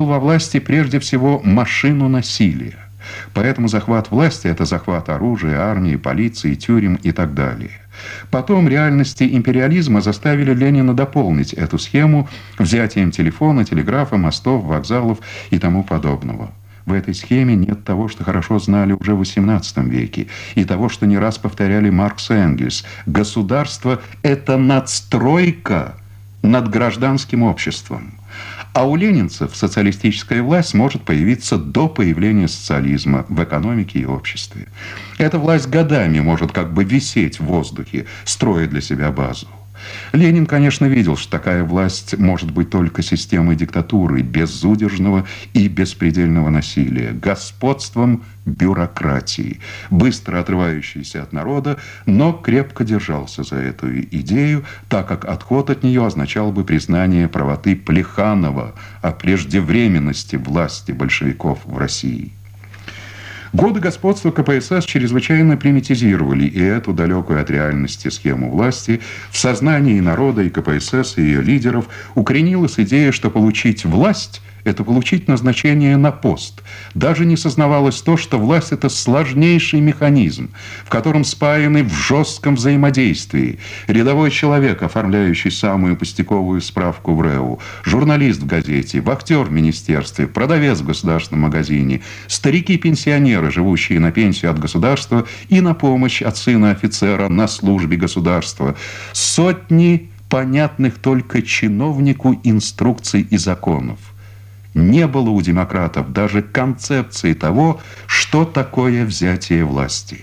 во власти прежде всего машину насилия. Поэтому захват власти – это захват оружия, армии, полиции, тюрем и так далее. Потом реальности империализма заставили Ленина дополнить эту схему взятием телефона, телеграфа, мостов, вокзалов и тому подобного. В этой схеме нет того, что хорошо знали уже в XVIII веке, и того, что не раз повторяли Маркс и Энгельс. Государство – это надстройка над гражданским обществом. А у ленинцев социалистическая власть может появиться до появления социализма в экономике и обществе. Эта власть годами может как бы висеть в воздухе, строя для себя базу. Ленин, конечно, видел, что такая власть может быть только системой диктатуры, безудержного и беспредельного насилия, господством бюрократии, быстро отрывающейся от народа, но крепко держался за эту идею, так как отход от нее означал бы признание правоты Плеханова о преждевременности власти большевиков в России. Годы господства КПСС чрезвычайно примитизировали и эту далекую от реальности схему власти. В сознании народа и КПСС, и ее лидеров укоренилась идея, что получить власть – это получить назначение на пост. Даже не сознавалось то, что власть – это сложнейший механизм, в котором спаяны в жестком взаимодействии рядовой человек, оформляющий самую пустяковую справку в РЭУ, журналист в газете, вахтер в министерстве, продавец в государственном магазине, старики-пенсионеры, живущие на пенсию от государства и на помощь от сына офицера на службе государства, сотни понятных только чиновнику инструкций и законов. Не было у демократов даже концепции того, что такое взятие власти.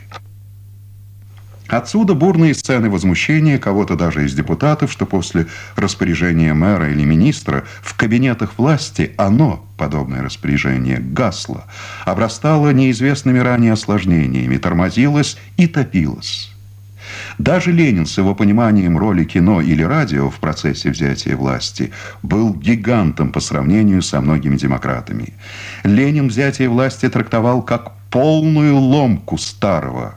Отсюда бурные сцены возмущения кого-то даже из депутатов, что после распоряжения мэра или министра в кабинетах власти оно, подобное распоряжение, гасло, обрастало неизвестными ранее осложнениями, тормозилось и топилось. Даже Ленин с его пониманием роли кино или радио в процессе взятия власти был гигантом по сравнению со многими демократами. Ленин взятие власти трактовал как полную ломку старого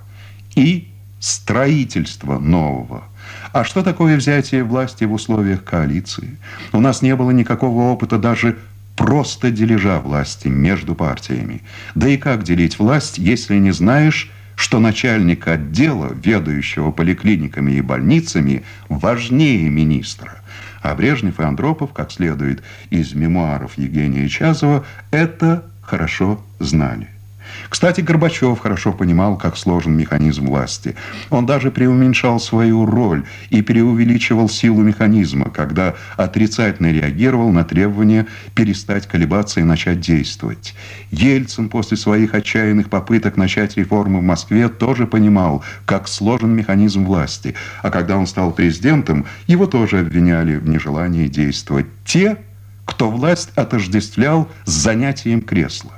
и строительство нового. А что такое взятие власти в условиях коалиции? У нас не было никакого опыта даже просто дележа власти между партиями. Да и как делить власть, если не знаешь, что начальник отдела, ведающего поликлиниками и больницами, важнее министра. А Брежнев и Андропов, как следует из мемуаров Евгения Чазова, это хорошо знали. Кстати, Горбачев хорошо понимал, как сложен механизм власти. Он даже преуменьшал свою роль и преувеличивал силу механизма, когда отрицательно реагировал на требование перестать колебаться и начать действовать. Ельцин после своих отчаянных попыток начать реформы в Москве тоже понимал, как сложен механизм власти. А когда он стал президентом, его тоже обвиняли в нежелании действовать те, кто власть отождествлял с занятием кресла.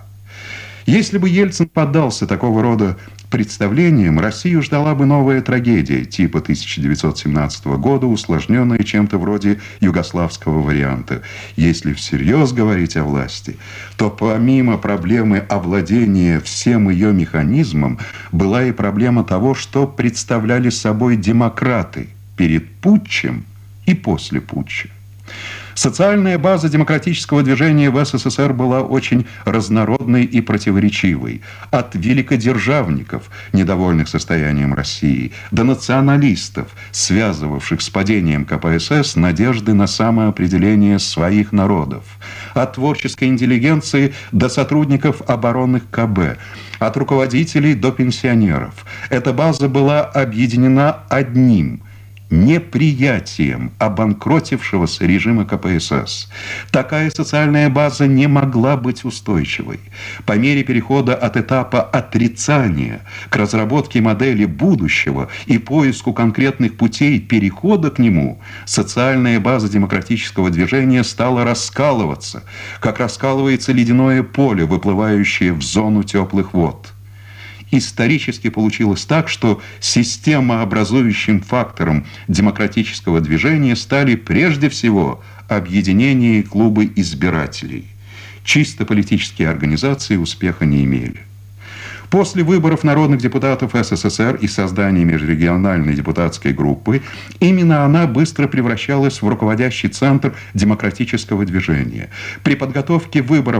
Если бы Ельцин поддался такого рода представлениям, Россию ждала бы новая трагедия типа 1917 года, усложненная чем-то вроде югославского варианта. Если всерьез говорить о власти, то помимо проблемы овладения всем ее механизмом, была и проблема того, что представляли собой демократы перед путчем и после путча. Социальная база демократического движения в СССР была очень разнородной и противоречивой. От великодержавников, недовольных состоянием России, до националистов, связывавших с падением КПСС надежды на самоопределение своих народов. От творческой интеллигенции до сотрудников оборонных КБ. От руководителей до пенсионеров. Эта база была объединена одним – неприятием обанкротившегося режима КПСС. Такая социальная база не могла быть устойчивой. По мере перехода от этапа отрицания к разработке модели будущего и поиску конкретных путей перехода к нему, социальная база демократического движения стала раскалываться, как раскалывается ледяное поле, выплывающее в зону теплых вод. Исторически получилось так, что системообразующим фактором демократического движения стали прежде всего объединение и клубы избирателей. Чисто политические организации успеха не имели. После выборов народных депутатов СССР и создания межрегиональной депутатской группы, именно она быстро превращалась в руководящий центр демократического движения. При подготовке выборов